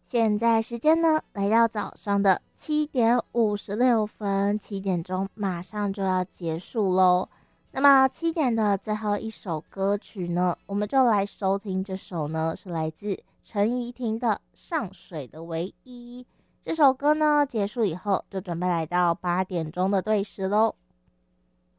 现在时间呢，来到早上的7:56，7点钟马上就要结束喽。那么7点的最后一首歌曲呢，我们就来收听这首呢，是来自陈怡婷的《上水的唯一》。这首歌呢结束以后，就准备来到8点钟的对时喽。